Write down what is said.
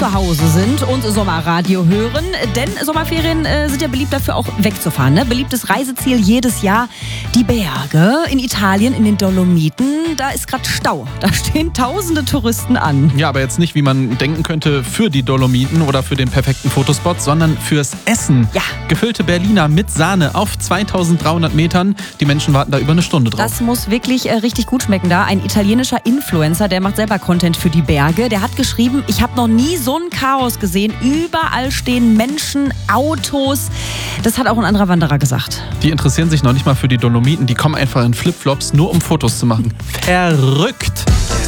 zu Hause sind und Sommerradio hören. Denn Sommerferien sind ja beliebt dafür auch wegzufahren. Ne? Beliebtes Reiseziel jedes Jahr die Berge in Italien, in den Dolomiten. Da ist gerade Stau. Da stehen tausende Touristen an. Ja, aber jetzt nicht, wie man denken könnte, für die Dolomiten oder für den perfekten Fotospot, sondern fürs Essen. Ja. Gefüllte Berliner mit Sahne auf 2300 Metern. Die Menschen warten da über eine Stunde drauf. Das muss wirklich richtig gut schmecken da. Ein italienischer Influencer, der macht selber Content für die Berge. Der hat geschrieben, ich habe noch nie so ein Chaos gesehen. Überall stehen Menschen, Autos. Das hat auch ein anderer Wanderer gesagt. Die interessieren sich noch nicht mal für die Dolomiten. Die kommen einfach in Flipflops, nur um Fotos zu machen. Verrückt!